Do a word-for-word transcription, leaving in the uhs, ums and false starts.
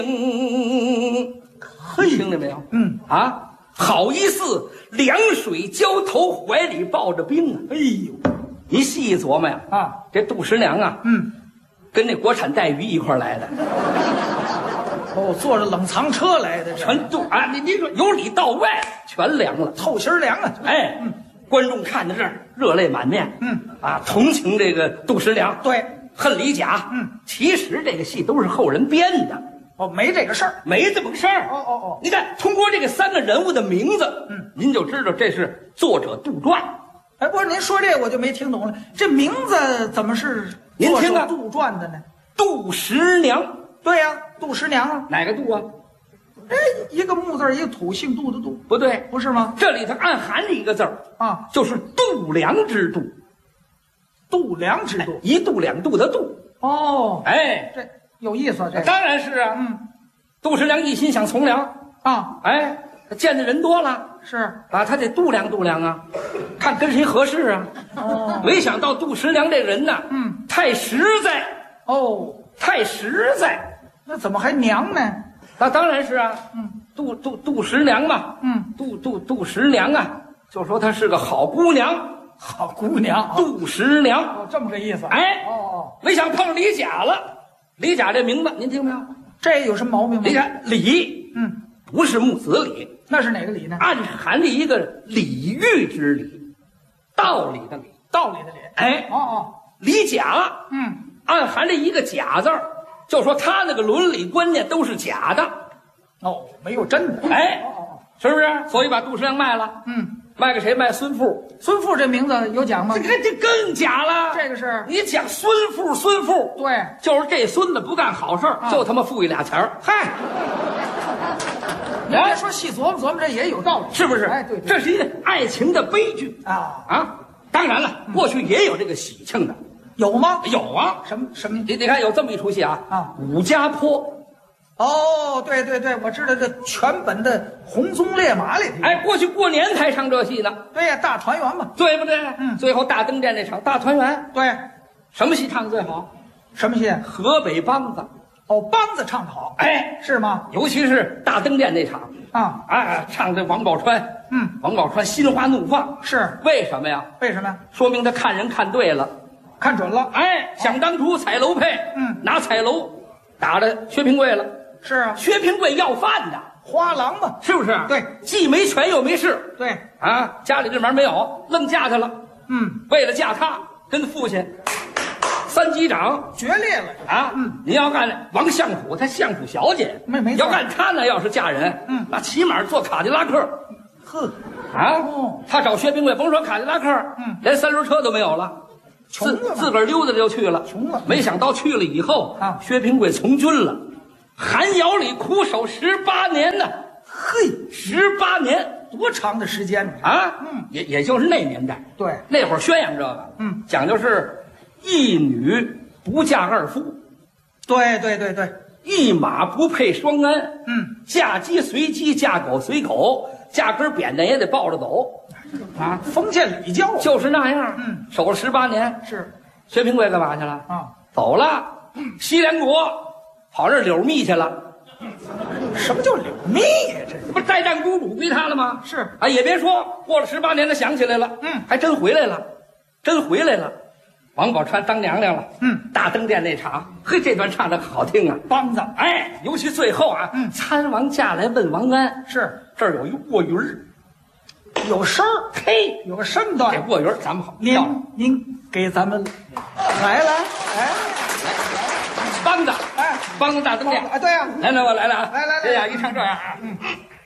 嘿，听见没有？嗯啊，好一似凉水浇头，怀里抱着冰啊！哎呦，你细一琢磨呀，啊，这杜十娘啊，嗯，跟那国产带鱼一块来的。 哦，坐着冷藏车来的， 全都啊，你你说由里到外全凉了， 透心凉啊！ 哎，嗯，观众看到这儿热泪满面，嗯啊，同情这个杜十娘， 对， 恨李甲，嗯，其实这个戏都是后人编的。 哦，没这个事儿， 没这么个事儿。 哦哦哦， 你看，通过这个三个人物的名字，嗯，您就知道这是作者杜撰。 哎，不是，您说这我就没听懂了，这名字怎么是您听啊杜撰的呢？ 杜十娘， 对呀、啊，杜十娘啊， 哪个杜啊？ 哎，一个木字，一个土，姓杜的杜， 不对， 不是吗？ 这里头暗含着一个字儿啊，就是度量之度， 度量之度， 哎、一度两度的度。 哦， 哎， 这。有意思，这当然是啊。嗯，杜十娘一心想从良啊，哎，见的人多了， 是啊，他得度量度量啊，看跟谁合适啊。哦，没想到杜十娘这人呢，嗯，太实在哦， 太实在。 那怎么还娘呢？ 那当然是啊。嗯，杜杜杜十娘嘛，嗯，杜杜杜十娘啊，就说她是个好姑娘， 好姑娘， 杜十娘。 哦，这么个意思。 哎，哦哦，没想碰李甲了。李甲这名字您听没有？ 这有什么毛病吗？ 李甲李，嗯，不是木子李， 那是哪个李呢？ 暗含着一个礼遇之礼，道理的理， 道理的理。 哎，哦哦，李甲，嗯，暗含着一个假字儿，就说他那个伦理观念都是假的， 哦，没有真的。 哎，哦哦，是不是？所以把杜十娘卖了，嗯。卖给谁？卖孙富。 孙富这名字有讲吗？ 这这更假了。 这个是你讲孙富，孙富， 对， 就是这孙子不干好事儿，啊、就他妈富裕俩钱儿。 嗨，你别说细琢磨琢磨，这也有道理， 是不是？ 哎，对，对这是一个爱情的悲剧啊啊！当然了，过去也有这个喜庆的， 有吗？ 有啊。 什么什么？ 你你看有这么一出戏啊啊，武家坡。 哦，对对对，我知道这全本的《红鬃烈马》里头。 哎，过去过年才唱这戏呢。 对呀，大团圆嘛， 对不对？嗯。最后大登殿那场大团圆， 对， 什么戏唱的最好？ 什么戏？ 河北梆子。 哦，梆子唱得好， 哎， 是吗？ 尤其是大登殿那场啊啊，唱这王宝钏，嗯，王宝钏心花怒放， 是为什么呀？ 为什么呀？ 说明他看人看对了， 看准了。 哎，想当初彩楼配，嗯，拿彩楼打了薛平贵了。 是啊， 薛平贵要饭的花郎嘛， 是不是？ 对， 既没权又没势。 对啊，家里这门没有，愣嫁他了。嗯，为了嫁他，跟父亲三击掌决裂了啊！嗯，您要干王相府，她相府小姐， 没没要干他呢，要是嫁人，嗯，那起码坐卡迪拉克。 呵， 啊，哦，他找薛平贵，甭说卡迪拉克，嗯，连三轮车都没有了。自自个儿溜达就去了， 穷了。 没想到去了以后啊，薛平贵从军了。寒窑里苦守十八年呢， 嘿， 十八年多长的时间啊？嗯，也也就是那年代， 对， 那会儿宣扬这个，嗯，讲究是一女不嫁二夫， 对对对对， 一马不配双鞍，嗯，嫁鸡随鸡，嫁狗随狗，嫁根扁担也得抱着走， 啊，封建礼教就是那样，嗯，守了十八年。 是， 薛平贵干嘛去了？啊，走了，西凉国。跑这柳密去了， 什么叫柳密呀？这不是代战孤主归他了吗？ 是啊，也别说过了十八年，他想起来了，嗯，还真回来了，真回来了。王宝钏当娘娘了，嗯，大登殿那场，嘿，这段唱的好听啊， 梆子， 哎，尤其最后啊，嗯，参王驾来问王安， 是这儿有一卧云儿， 有声儿， 嘿， 有个身段， 这卧云儿咱们好， 您您给咱们来来哎。 梆子，哎，梆子大登殿， 哎，对呀， 来来，我来了啊， 来来来， 这样一唱这样啊，嗯。